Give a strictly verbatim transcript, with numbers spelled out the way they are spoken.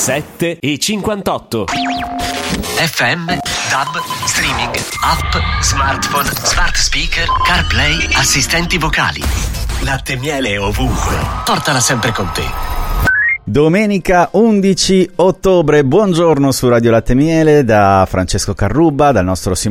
sette e cinquantotto. F M, D A B, streaming, app, smartphone, smart speaker, CarPlay, assistenti vocali. Latte e miele ovunque. Portala sempre con te. Domenica undici ottobre, buongiorno su Radio Latte e Miele da Francesco Carrubba, dal nostro Simone